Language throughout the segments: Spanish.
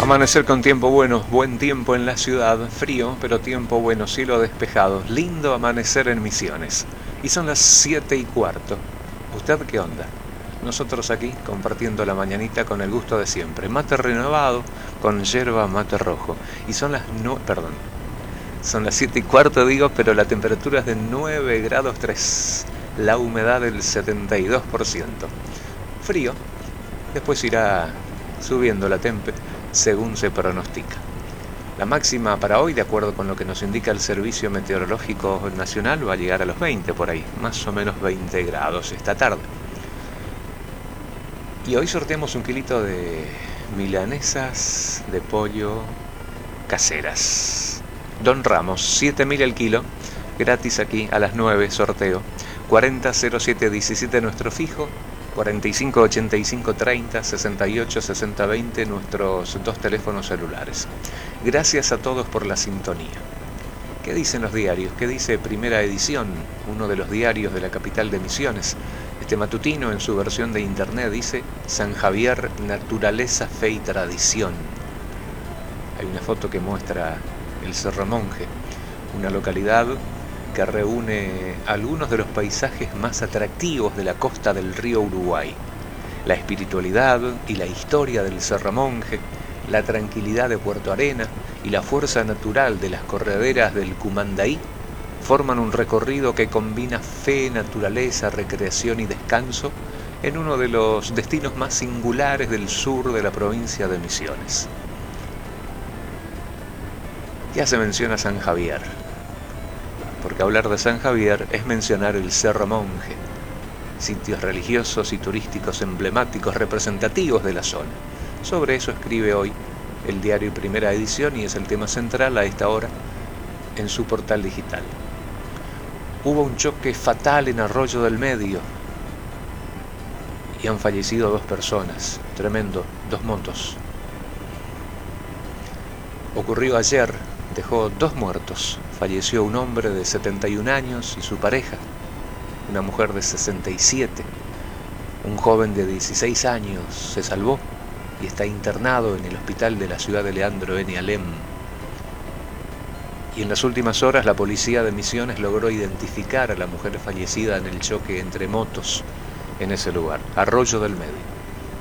Amanecer con tiempo bueno, buen tiempo en la ciudad, frío, pero tiempo bueno, cielo despejado, lindo amanecer en Misiones. Y son las 7:15. ¿Usted qué onda? Nosotros aquí compartiendo la mañanita con el gusto de siempre. Mate renovado con yerba mate rojo. Y son las son las 7:15 digo, pero la temperatura es de 9 grados 3. La humedad del 72%. Frío, después irá subiendo la según se pronostica. La máxima para hoy, de acuerdo con lo que nos indica el Servicio Meteorológico Nacional, va a llegar a los 20 por ahí, más o menos 20 grados esta tarde. Y hoy sorteamos un kilito de milanesas de pollo caseras. Don Ramos, 7.000 el kilo, gratis aquí a las 9, sorteo. 400717 nuestro fijo, 45 85 30 68 60 20 nuestros dos teléfonos celulares. Gracias a todos por la sintonía. ¿Qué dicen los diarios? ¿Qué dice Primera Edición, uno de los diarios de la capital de Misiones? Este matutino en su versión de internet dice: San Javier, naturaleza, fe y tradición. Hay una foto que muestra el Cerro Monje, una localidad que reúne algunos de los paisajes más atractivos de la costa del río Uruguay. La espiritualidad y la historia del Cerro Monje, la tranquilidad de Puerto Arena y la fuerza natural de las correderas del Cumandaí forman un recorrido que combina fe, naturaleza, recreación y descanso en uno de los destinos más singulares del sur de la provincia de Misiones. Ya se menciona San Javier, porque hablar de San Javier es mencionar el Cerro Monje, sitios religiosos y turísticos emblemáticos representativos de la zona. Sobre eso escribe hoy el diario Primera Edición y es el tema central a esta hora en su portal digital. Hubo un choque fatal en Arroyo del Medio y han fallecido 2 personas, tremendo, 2 motos. Ocurrió ayer, dejó 2 muertos. Falleció un hombre de 71 años y su pareja, una mujer de 67. Un joven de 16 años se salvó y está internado en el hospital de la ciudad de Leandro N. Alem. Y en las últimas horas la policía de Misiones logró identificar a la mujer fallecida en el choque entre motos en ese lugar, Arroyo del Medio.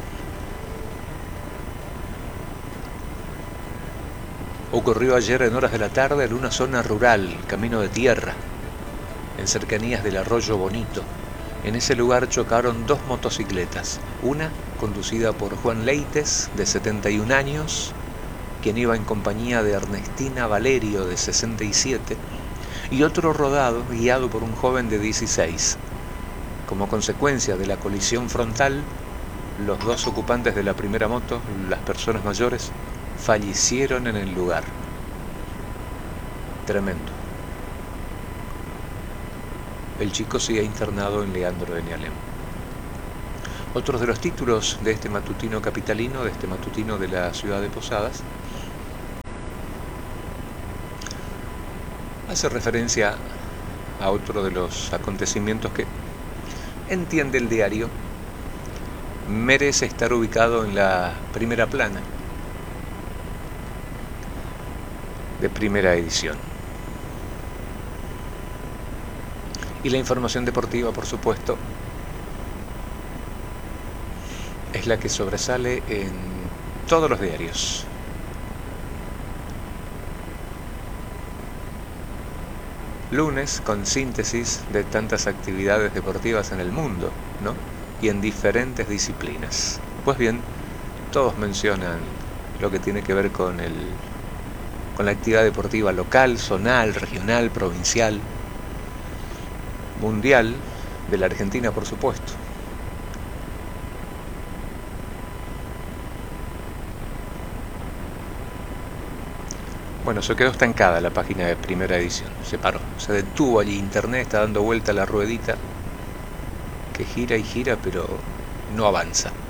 Ocurrió ayer en horas de la tarde en una zona rural, camino de tierra, en cercanías del Arroyo Bonito. En ese lugar chocaron 2 motocicletas, una conducida por Juan Leites, de 71 años, quien iba en compañía de Ernestina Valerio, de 67, y otro guiado por un joven de 16. Como consecuencia de la colisión frontal, los 2 ocupantes de la primera moto, las personas mayores, fallecieron en el lugar. Tremendo. El chico sigue internado en Leandro N. Alem. Otros de los títulos de este matutino capitalino, de este matutino de la ciudad de Posadas, hace referencia a otro de los acontecimientos que, entiende el diario, merece estar ubicado en la primera plana de Primera Edición. Y la información deportiva, por supuesto, es la que sobresale en todos los diarios. Lunes con síntesis de tantas actividades deportivas en el mundo, ¿no? Y en diferentes disciplinas. Pues bien, todos mencionan lo que tiene que ver con la actividad deportiva local, zonal, regional, provincial, mundial, de la Argentina, por supuesto. Bueno, se quedó estancada la página de Primera Edición, se paró, se detuvo allí, internet está dando vuelta la ruedita que gira y gira, pero no avanza.